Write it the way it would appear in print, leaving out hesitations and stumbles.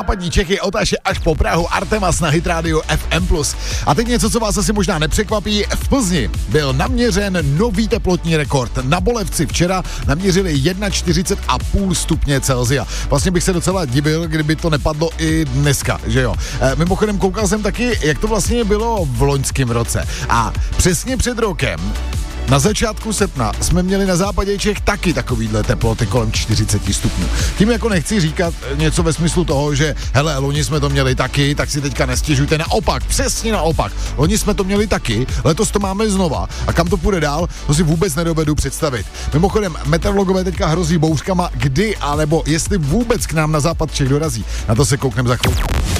Západní Čechy až po Prahu, Artemas na Hit Radio FM+. A teď něco, co vás asi možná nepřekvapí. V Plzni byl naměřen nový teplotní rekord. Na Bolevci včera naměřili 41,5 stupně Celsia. Vlastně bych se docela divil, kdyby to nepadlo i dneska, že jo. Mimochodem koukal jsem taky, jak to vlastně bylo v loňském roce. A přesně před rokem na začátku srpna jsme měli na západě Čech taky takovýhle teploty kolem 40 stupňů. Tím jako nechci říkat něco ve smyslu toho, že hele, loni jsme to měli taky, tak si teďka nestěžujte. Naopak, přesně naopak. Loni jsme to měli taky, letos to máme znova. A kam to půjde dál, to si vůbec nedovedu představit. Mimochodem, meteorologové teďka hrozí bouřkama, kdy, anebo jestli vůbec k nám na západ Čech dorazí. Na to se koukneme za chvilku.